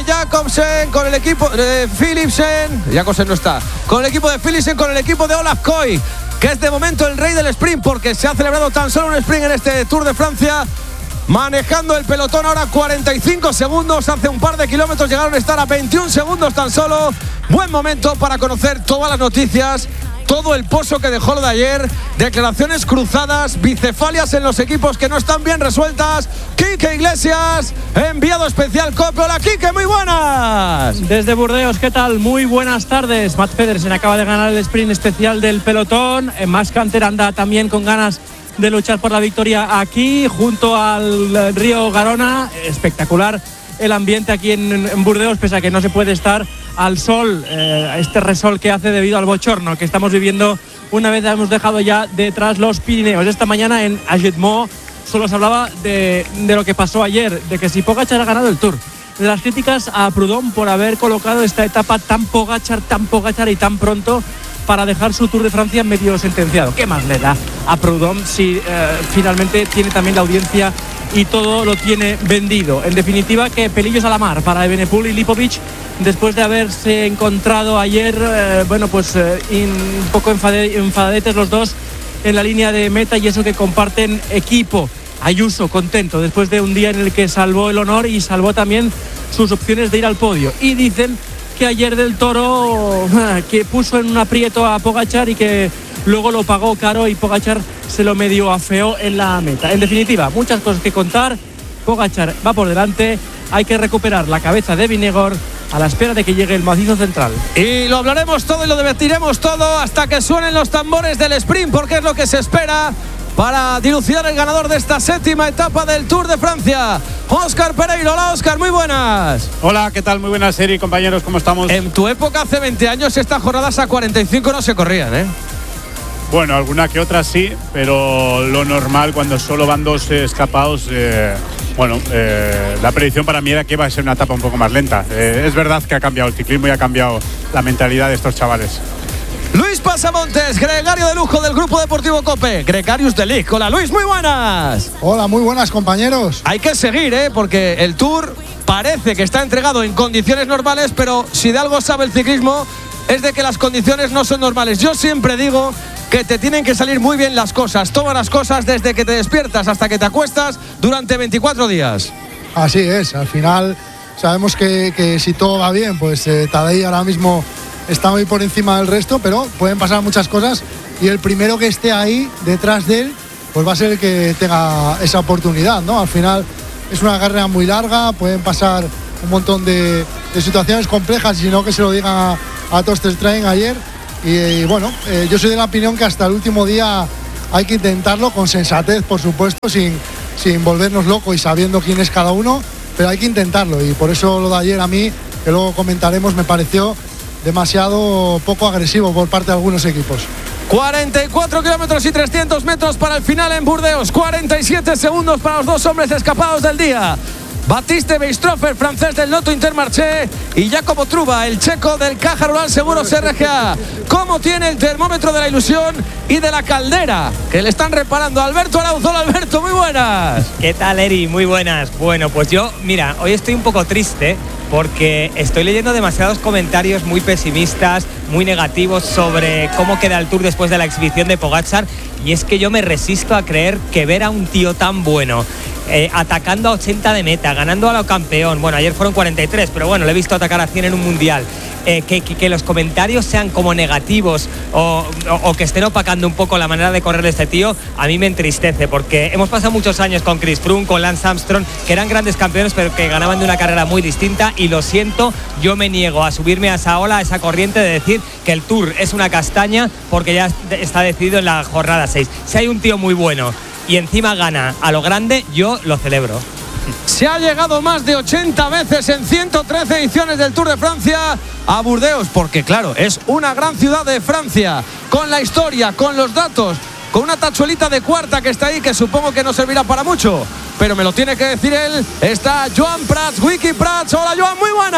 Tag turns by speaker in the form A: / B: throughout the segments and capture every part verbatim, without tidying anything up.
A: Jacobsen, con el equipo de Philipsen. Jacobsen no está. Con el equipo de Philipsen, con el equipo de Olaf Koy, que es de momento el rey del sprint, porque se ha celebrado tan solo un sprint en este Tour de Francia. Manejando el pelotón ahora cuarenta y cinco segundos. Hace un par de kilómetros llegaron a estar a veintiún segundos tan solo. Buen momento para conocer todas las noticias, todo el pozo que dejó lo de ayer. Declaraciones cruzadas, bicefalias en los equipos que no están bien resueltas. Quique Iglesias, enviado especial COPE. Hola Quique, muy buenas.
B: Desde Burdeos, ¿qué tal? Muy buenas tardes. Mats Pedersen acaba de ganar el sprint especial del pelotón. Max Canter anda también con ganas de luchar por la victoria aquí, junto al río Garona. Espectacular el ambiente aquí en, en Burdeos, pese a que no se puede estar al sol, eh, este resol que hace debido al bochorno que estamos viviendo una vez hemos dejado ya detrás los Pirineos. Esta mañana en Ajetmo solo se hablaba de, de lo que pasó ayer, de que si Pogačar ha ganado el Tour, de las críticas a Prudhomme por haber colocado esta etapa tan Pogačar, tan Pogačar y tan pronto para dejar su Tour de Francia medio sentenciado. ¿Qué más le da a Prudhomme si eh, finalmente tiene también la audiencia y todo lo tiene vendido? En definitiva, que pelillos a la mar para Evenepoel y Lipovic, después de haberse encontrado ayer, eh, bueno, pues eh, un poco enfade, enfadadetes los dos en la línea de meta, y eso que comparten equipo. Ayuso contento después de un día en el que salvó el honor y salvó también sus opciones de ir al podio. Y dicen que ayer del Toro, que puso en un aprieto a Pogačar y que luego lo pagó caro, y Pogačar se lo medio afeó en la meta. En definitiva, muchas cosas que contar. Pogačar va por delante, hay que recuperar la cabeza de Vingegaard a la espera de que llegue el macizo central.
A: Y lo hablaremos todo y lo debatiremos todo hasta que suenen los tambores del sprint, porque es lo que se espera para dilucidar el ganador de esta séptima etapa del Tour de Francia. Óscar Pereiro. Hola Óscar, muy buenas.
C: Hola, ¿qué tal? Muy buenas, Eri, compañeros, ¿cómo estamos?
A: En tu época, hace veinte años, estas jornadas a cuarenta y cinco no se corrían, ¿eh?
C: Bueno, alguna que otra sí, pero lo normal cuando solo van dos eh, escapados, eh, bueno, eh, la predicción para mí era que iba a ser una etapa un poco más lenta. Eh, es verdad que ha cambiado el ciclismo y ha cambiado la mentalidad de estos chavales.
A: Luis Pasamontes, gregario de lujo del Grupo Deportivo COPE, Gregarius de Lig. Hola Luis, muy buenas.
D: Hola, muy buenas, compañeros.
A: Hay que seguir, ¿eh? Porque el Tour parece que está entregado en condiciones normales, pero si de algo sabe el ciclismo es de que las condiciones no son normales. Yo siempre digo que te tienen que salir muy bien las cosas, todas las cosas, desde que te despiertas hasta que te acuestas, durante veinticuatro días.
D: Así es, al final sabemos que, que si todo va bien, pues eh, Tadej ahora mismo está muy por encima del resto, pero pueden pasar muchas cosas, y el primero que esté ahí detrás de él pues va a ser el que tenga esa oportunidad, ¿no? Al final es una carrera muy larga, pueden pasar un montón de, de situaciones complejas, si no que se lo digan a, a Torsten Strain ayer, y, y bueno, eh, yo soy de la opinión que hasta el último día hay que intentarlo con sensatez, por supuesto, sin, sin volvernos locos y sabiendo quién es cada uno, pero hay que intentarlo, y por eso lo de ayer a mí, que luego comentaremos, me pareció demasiado poco agresivo por parte de algunos equipos.
A: cuarenta y cuatro kilómetros y trescientos metros para el final en Burdeos. cuarenta y siete segundos para los dos hombres escapados del día. Baptiste Weistrofer, francés del Lotto Intermarché, y Jacopo Truba, el checo del Caja Rural Seguros R G A. ¿Cómo tiene el termómetro de la ilusión y de la caldera que le están reparando? Alberto Arauz. Hola Alberto, muy buenas.
E: ¿Qué tal, Eri? Muy buenas. Bueno, pues yo, mira, hoy estoy un poco triste porque estoy leyendo demasiados comentarios muy pesimistas, muy negativos sobre cómo queda el Tour después de la exhibición de Pogačar, y es que yo me resisto a creer que ver a un tío tan bueno eh, atacando a ochenta de meta, ganando a lo campeón, bueno, ayer fueron cuarenta y tres, pero bueno, lo he visto atacar a cien en un mundial, eh, que, que, que los comentarios sean como negativos o, o, o que estén opacando un poco la manera de correr de este tío, a mí me entristece, porque hemos pasado muchos años con Chris Froome, con Lance Armstrong, que eran grandes campeones pero que ganaban de una carrera muy distinta, y lo siento, yo me niego a subirme a esa ola, a esa corriente de decir que el Tour es una castaña, porque ya está decidido en la jornada seis. Si hay un tío muy bueno y encima gana a lo grande, yo lo celebro.
A: Se ha llegado más de ochenta veces en ciento trece ediciones del Tour de Francia a Burdeos, porque claro, es una gran ciudad de Francia, con la historia, con los datos, con una tachuelita de cuarta que está ahí, que supongo que no servirá para mucho, pero me lo tiene que decir él. Está Joan Prats, Wiki Prats. Hola Joan, muy buenas.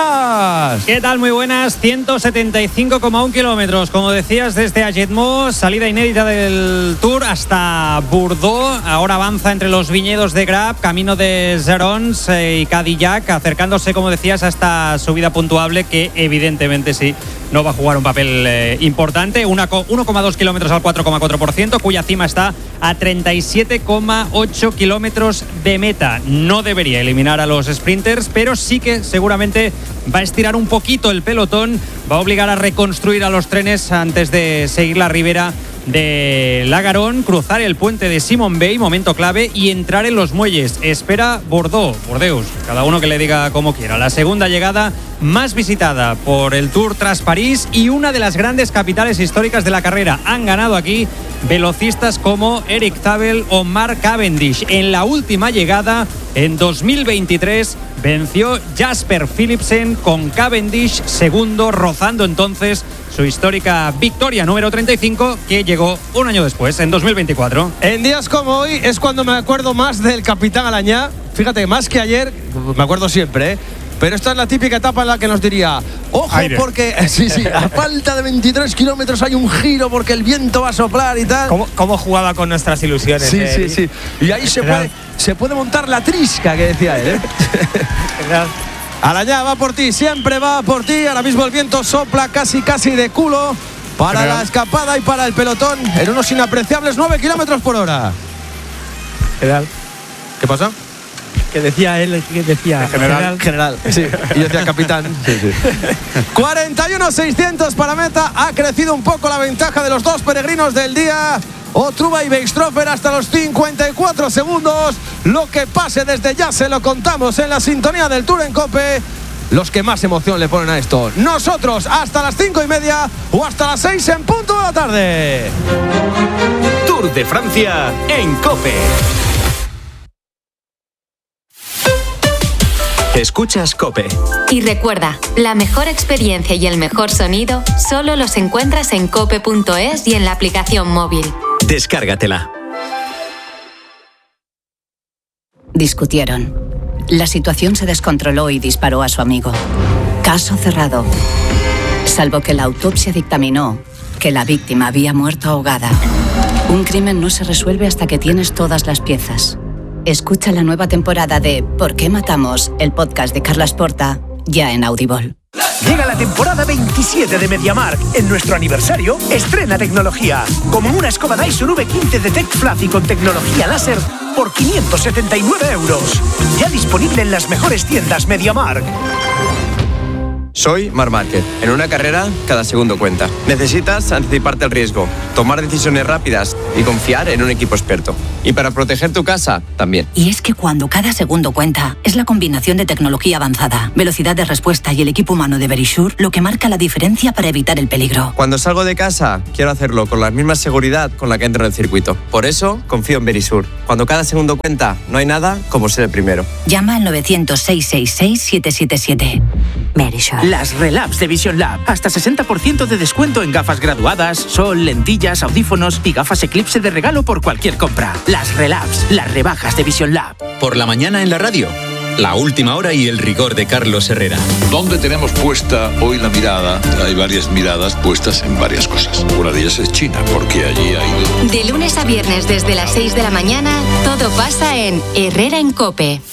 A: buenas.
F: ¿Qué tal? Muy buenas. ciento setenta y cinco coma uno kilómetros, como decías, desde Ajetmos, salida inédita del Tour hasta Bordeaux. Ahora avanza entre los viñedos de Grab, camino de Gerons eh, y Cadillac, acercándose, como decías, a esta subida puntuable que evidentemente sí no va a jugar un papel eh, importante. uno coma dos kilómetros al cuatro coma cuatro por ciento, cuya cima está a treinta y siete coma ocho kilómetros de meta. No debería eliminar a los sprinters, pero sí que seguramente va a estirar un poquito el pelotón, va a obligar a reconstruir a los trenes antes de seguir la ribera de la Garonne, cruzar el puente de Simon Bay, momento clave, y entrar en los muelles. Espera Bordeaux, Bordeaux, cada uno que le diga como quiera. La segunda llegada más visitada por el Tour tras París y una de las grandes capitales históricas de la carrera. Han ganado aquí velocistas como Eric Zabel o Mark Cavendish. En la última llegada, en dos mil veintitrés, venció Jasper Philipsen con Cavendish segundo, rozando entonces su histórica victoria número treinta y cinco, que llegó un año después, en dos mil veinticuatro.
A: En días como hoy es cuando me acuerdo más del capitán Alañá. Fíjate, más que ayer, me acuerdo siempre, ¿eh? Pero esta es la típica etapa en la que nos diría: ojo, aire, porque sí, sí, a falta de veintitrés kilómetros hay un giro porque el viento va a soplar y tal.
E: ¿Cómo, cómo jugaba con nuestras ilusiones?
A: Sí,
E: eh?
A: sí, sí. Y ahí se puede, se puede montar la trisca que decía él, ¿eh? Alañá va por ti, siempre va por ti. Ahora mismo el viento sopla casi, casi de culo para General. La escapada y para el pelotón en unos inapreciables nueve kilómetros por hora.
B: General.
A: ¿Qué pasa?
B: Que decía él, que decía
A: general, general, sí, y yo decía capitán. Sí, sí. cuarenta y uno seiscientos para meta. Ha crecido un poco la ventaja de los dos peregrinos del día, Otruba y Beistroffer, hasta los cincuenta y cuatro segundos. Lo que pase desde ya se lo contamos en la sintonía del Tour en COPE. Los que más emoción le ponen a esto. Nosotros hasta las cinco y media o hasta las seis en punto de la tarde.
G: Tour de Francia en COPE. Escuchas COPE.
H: Y recuerda, la mejor experiencia y el mejor sonido solo los encuentras en cope punto es y en la aplicación móvil.
G: Descárgatela.
I: Discutieron. La situación se descontroló y disparó a su amigo. Caso cerrado. Salvo que la autopsia dictaminó que la víctima había muerto ahogada. Un crimen no se resuelve hasta que tienes todas las piezas. Escucha la nueva temporada de ¿Por qué matamos?, el podcast de Carlas Porta, ya en Audible.
J: Llega la temporada veintisiete de MediaMarkt. En nuestro aniversario, estrena tecnología. Como una escoba Dyson V quince de Tech Fluffy con tecnología láser por quinientos setenta y nueve euros. Ya disponible en las mejores tiendas MediaMarkt.
K: Soy Marc Márquez. En una carrera, cada segundo cuenta. Necesitas anticiparte al riesgo, tomar decisiones rápidas y confiar en un equipo experto. Y para proteger tu casa, también.
I: Y es que cuando cada segundo cuenta, es la combinación de tecnología avanzada, velocidad de respuesta y el equipo humano de Verisure lo que marca la diferencia para evitar el peligro.
K: Cuando salgo de casa, quiero hacerlo con la misma seguridad con la que entro en el circuito. Por eso, confío en Verisure. Cuando cada segundo cuenta, no hay nada como ser el primero.
I: Llama al novecientos, seiscientos sesenta y seis, siete siete siete. Verisure.
J: Las Relabs de Vision Lab. Hasta sesenta por ciento de descuento en gafas graduadas, sol, lentillas, audífonos y gafas Eclipse de regalo por cualquier compra. Las Relabs, las rebajas de Vision Lab.
G: Por la mañana en la radio, la última hora y el rigor de Carlos Herrera.
L: ¿Dónde tenemos puesta hoy la mirada? Hay varias miradas puestas en varias cosas. Una de ellas es China, porque allí ha ido...
H: De lunes a viernes desde las seis de la mañana, todo pasa en Herrera en COPE.